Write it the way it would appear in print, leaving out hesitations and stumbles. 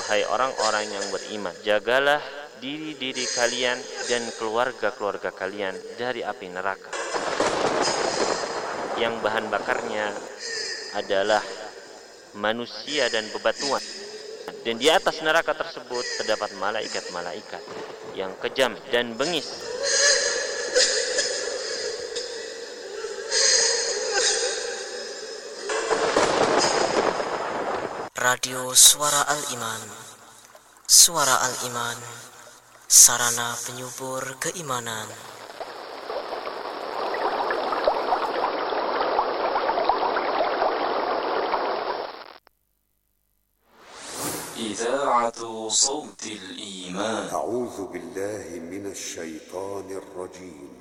wahai orang-orang yang beriman, jagalah diri-diri kalian dan keluarga-keluarga kalian dari api neraka yang bahan bakarnya adalah manusia dan bebatuan. Dan di atas neraka tersebut terdapat malaikat-malaikat yang kejam dan bengis. Radio Suara Al-Iman. Suara Al-Iman, sarana penyubur keimanan. إذاعة صوت الإيمان. أعوذ بالله من الشيطان الرجيم.